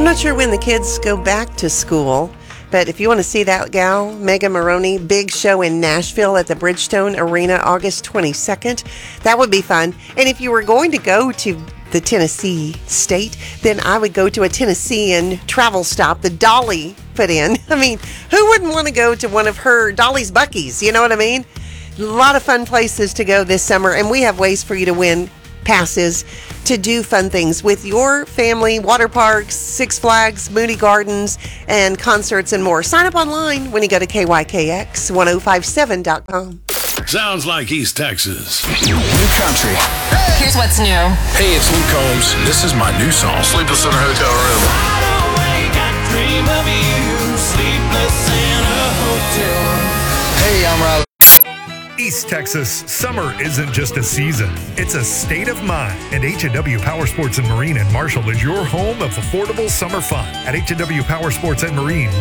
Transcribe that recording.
not sure when the kids go back to school, but if you want to see that gal, Megan Maroney, big show in Nashville at the Bridgestone Arena, August 22nd, that would be fun. And if you were going to go to the Tennessee state, then I would go to a Tennessean travel stop that Dolly put in. I mean, who wouldn't want to go to one of her Dolly's Buc-ee's? You know what I mean? A lot of fun places to go this summer, and we have ways for you to win passes to do fun things with your family, water parks, Six Flags, Moody Gardens, and concerts and more. Sign up online when you go to KYKX1057.com. Sounds like East Texas. New country. Hey! Here's what's new. Hey, it's Luke Combs. This is my new song, Sleepless in a Hotel Room. Dream of you, sleepless in a hotel room. Hey, I'm Riley. East Texas, summer isn't just a season. It's a state of mind. And H&W Power Sports and Marine in Marshall is your home of affordable summer fun. At H&W Power Sports and Marine,